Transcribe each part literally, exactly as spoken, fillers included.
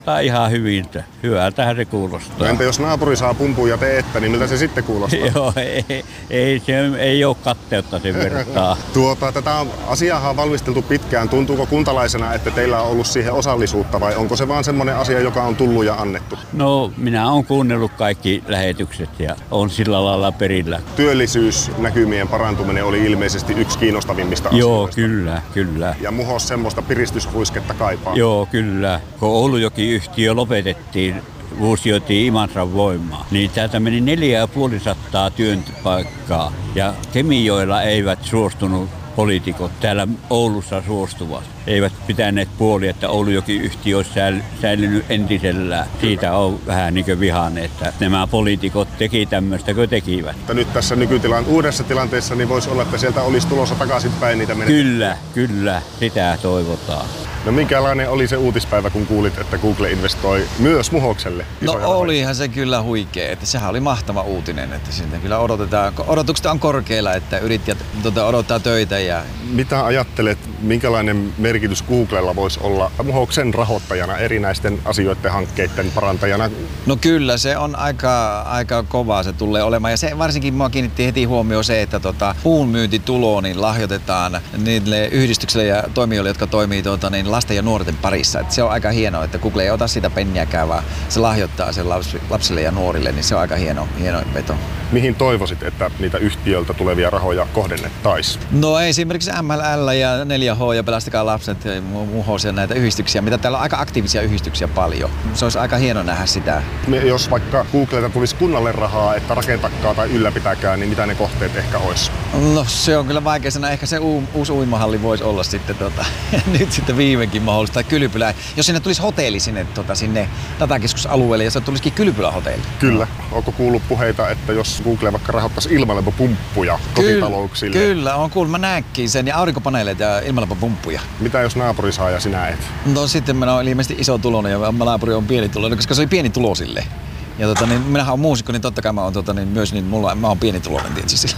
Tai ihan hyviltä. Hyvältähän se kuulostaa. Entä jos naapuri saa pumpun ja te ette, niin miltä se sitten kuulostaa? Joo, ei, ei, se ei ole katteutta sen vertaa. Tuota, tätä asiaa on valmisteltu pitkään. Tuntuuko kuntalaisena, että teillä on ollut siihen osallisuutta vai onko se vaan semmoinen asia, joka on tullut ja annettu? No, minä olen kuunnellut kaikki lähetykset ja on sillä lailla perillä. Työllisyysnäkymien parantuminen oli ilmeisesti yksi kiinnostavimmista asioista. Joo, kyllä, kyllä. Ja Muhos semmoista piristysruisketta kaipaa. Joo, kyllä. Kun Oulujoki-yhtiö lopetettiin, uusioitiin Imantran voimaa, niin täältä meni neljä ja puoli sattaa työnpaikkaa. Ja Kemijoella eivät suostunut poliitikot täällä Oulussa suostuvat. Eivät pitäneet puoli, että Oulujoki-yhtiö olisi säilynyt entisellään. Siitä on vähän niin kuin vihainen, että nämä poliitikot teki tämmöistä, kun tekivät. Mutta nyt tässä nykytilan uudessa tilanteessa niin voisi olla, että sieltä olisi tulossa takaisinpäin niitä menetelmiä. Kyllä, kyllä. Sitä toivotaan. No minkälainen oli se uutispäivä, kun kuulit, että Google investoi myös Muhokselle? No olihan se kyllä huikea, että sehän oli mahtava uutinen, että siitä kyllä odotetaan, odotukset on korkeilla, että yrittäjät tuota, odottaa töitä. Ja... Mitä ajattelet, minkälainen merkitys Googlella voisi olla Muhoksen rahoittajana, erinäisten asioiden hankkeiden parantajana? No kyllä, se on aika, aika kovaa se tulee olemaan ja se varsinkin minua kiinnitti heti huomioon se, että tota, puun myyntitulo niin lahjoitetaan niille yhdistyksille ja toimijoille, jotka toimii tuota, niin lasten ja nuorten parissa. Et se on aika hienoa, että Google ei ota sitä penniäkään, vaan se lahjoittaa sen lapsille ja nuorille, niin se on aika hieno, hieno veto. Mihin toivoisit, että niitä yhtiöltä tulevia rahoja kohdennettaisiin? No esimerkiksi M L L ja neljä H ja Pelastakaa lapset ja Muhos ja näitä yhdistyksiä, mitä täällä on aika aktiivisia yhdistyksiä paljon. Se olisi aika hieno nähdä sitä. Jos vaikka Googlelta tulisi kunnalle rahaa, että rakentakaa tai ylläpitäkää, niin mitä ne kohteet ehkä olisi? No se on kyllä vaikea sanoa. Ehkä se u- uusi uimahalli voisi olla sitten tota, nyt sitten viimeinkin mahdollista. Tai kylpylä. Jos sinne tulisi hotelli sinne, tota, sinne datakeskusalueelle ja se tulisikin kylpylähotelli. Kyllä. Onko kuullut puheita, että jos Google vaikka rahoittaisi ilmalämpöpumppuja kotitalouksille? Kyllä, on kuullut. Mä näenkin sen ja aurinkopaneeleita ja ilmalämpöpumppuja. Mitä jos naapuri saa ja sinä et? No sitten minä olen ilmeisesti iso tulonen ja naapuri on pieni tulonen, koska se oli pieni tulosille. Ja tota, niin, minähän olen muusikko, niin totta kai mä oon tota, niin, myös niin, mulla, mä oon pienituloinen tietysti.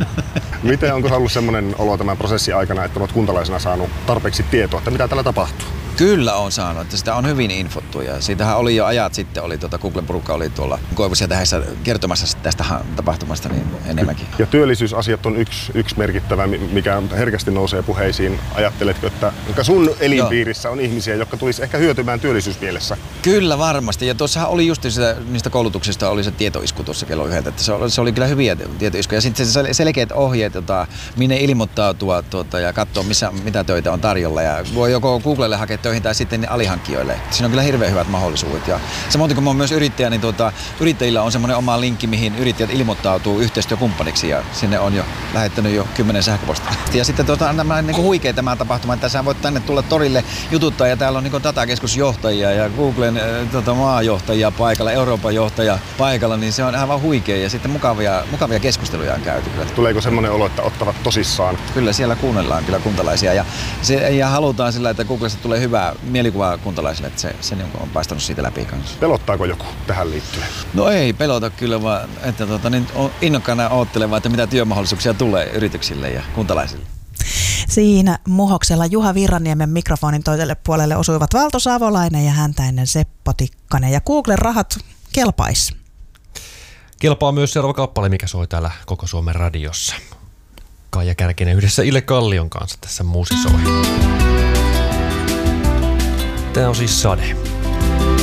Miten, onko ollut semmoinen olo tämän prosessin aikana, että olet kuntalaisena saanut tarpeeksi tietoa, että mitä täällä tapahtuu? Kyllä on saanut, että sitä on hyvin infottu ja siitähän oli jo ajat sitten, oli tuota, Googlen porukka oli tuolla Koivussa tähdessä kertomassa tästä tapahtumasta niin enemmänkin. Ja työllisyysasiat on yksi, yksi merkittävä, mikä herkästi nousee puheisiin. Ajatteletko, että sun elinpiirissä on ihmisiä, jotka tulisi ehkä hyötymään työllisyysmielessä? Kyllä varmasti ja tuossahan oli just sitä, niistä koulutuksista oli se tietoisku tuossa kello yhdeltä, että se oli, se oli kyllä hyviä tietoiskuja ja sitten se selkeät ohjeet, tota, minne ilmoittautua tuota, ja katsoa missä, mitä töitä on tarjolla ja voi joko Googlelle hakea töihin tai sitten alihankkijoille. Siinä on kyllä hirveän hyvät mahdollisuudet. Ja samoin kun mä oon myös yrittäjä, niin tuota, yrittäjillä on semmoinen oma linkki, mihin yrittäjät ilmoittautuu yhteistyökumppaniksi ja sinne on jo lähettänyt jo kymmenen sähköpostia. Ja sitten tuota, on nämä, niin kuin huikea tämä tapahtuma, että sä voit tänne tulla torille jututtaa ja täällä on niin datakeskusjohtajia ja Googlen tuota, maajohtajia paikalla, Euroopan johtaja paikalla, niin se on aivan huikea ja sitten mukavia, mukavia keskusteluja on käyty. Tuleeko semmoinen olo, että ottavat tosissaan? Kyllä siellä kuunnellaan kyllä kuntalaisia ja, se, ja halutaan sillä, että Googlesta tulee hyvää mielikuva kuntalaisille, että se, se on paistanut siitä läpi kanssa. Pelottaako joku tähän liittyen? No ei pelota kyllä, vaan että tota, niin innokkaana oottelevaa, että mitä työmahdollisuuksia tulee yrityksille ja kuntalaisille. Siinä Muhoksella Juha Virraniemen mikrofonin toiselle puolelle osuivat Valto Savolainen ja häntäinen Seppo Tikkanen. Ja Googlen rahat kelpais. Kelpaa myös seuraava kappale, mikä soi täällä Koko Suomen radiossa. Kaija Kärkinen yhdessä Ile Kallion kanssa tässä musisoi. Tämä on siis Sade.